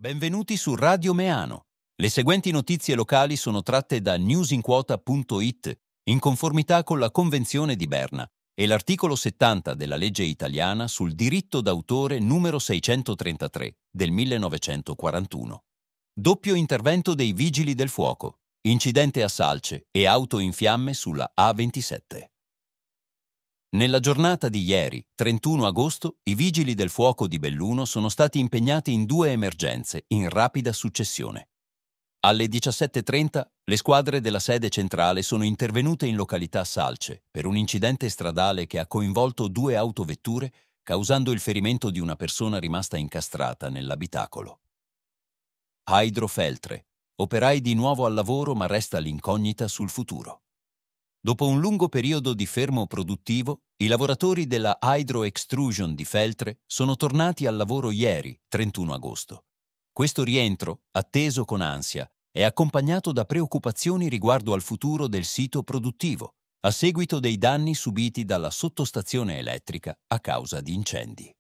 Benvenuti su Radio Meano. Le seguenti notizie locali sono tratte da newsinquota.it in conformità con la Convenzione di Berna e l'articolo 70 della legge italiana sul diritto d'autore numero 633 del 1941. Doppio intervento dei Vigili del Fuoco, incidente a Salce e auto in fiamme sulla A27. Nella giornata di ieri, 31 agosto, i Vigili del Fuoco di Belluno sono stati impegnati in due emergenze in rapida successione. Alle 17:30 le squadre della sede centrale sono intervenute in località Salce per un incidente stradale che ha coinvolto due autovetture, causando il ferimento di una persona rimasta incastrata nell'abitacolo. Hydro Feltre. Operai di nuovo al lavoro ma resta l'incognita sul futuro. Dopo un lungo periodo di fermo produttivo, i lavoratori della Hydro Extrusion di Feltre sono tornati al lavoro ieri, 31 agosto. Questo rientro, atteso con ansia, è accompagnato da preoccupazioni riguardo al futuro del sito produttivo, a seguito dei danni subiti dalla sottostazione elettrica a causa di incendi.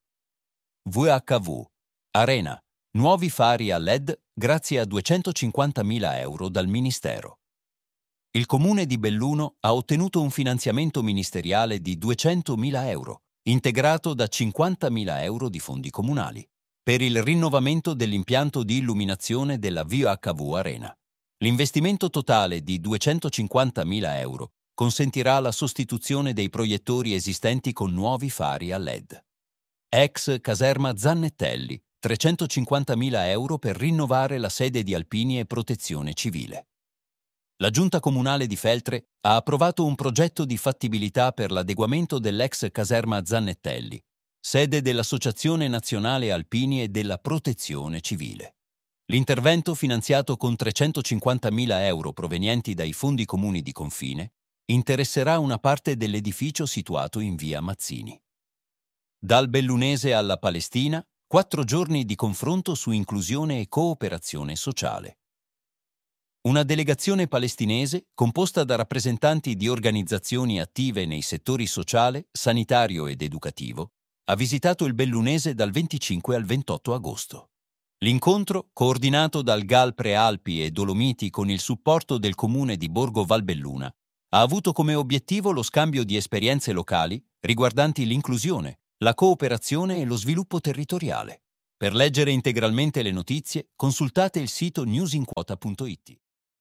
VHV. Arena. Nuovi fari a LED grazie a 250.000 euro dal Ministero. Il Comune di Belluno ha ottenuto un finanziamento ministeriale di 200.000 euro, integrato da 50.000 euro di fondi comunali, per il rinnovamento dell'impianto di illuminazione della VHV Arena. L'investimento totale di 250.000 euro consentirà la sostituzione dei proiettori esistenti con nuovi fari a LED. Ex caserma Zannettelli, 350.000 euro per rinnovare la sede di Alpini e Protezione Civile. La Giunta Comunale di Feltre ha approvato un progetto di fattibilità per l'adeguamento dell'ex caserma Zannettelli, sede dell'Associazione Nazionale Alpini e della Protezione Civile. L'intervento, finanziato con 350.000 euro provenienti dai fondi comuni di confine, interesserà una parte dell'edificio situato in via Mazzini. Dal bellunese alla Palestina, 4 giorni di confronto su inclusione e cooperazione sociale. Una delegazione palestinese, composta da rappresentanti di organizzazioni attive nei settori sociale, sanitario ed educativo, ha visitato il bellunese dal 25 al 28 agosto. L'incontro, coordinato dal GAL Prealpi e Dolomiti con il supporto del comune di Borgo Valbelluna, ha avuto come obiettivo lo scambio di esperienze locali riguardanti l'inclusione, la cooperazione e lo sviluppo territoriale. Per leggere integralmente le notizie, consultate il sito newsinquota.it.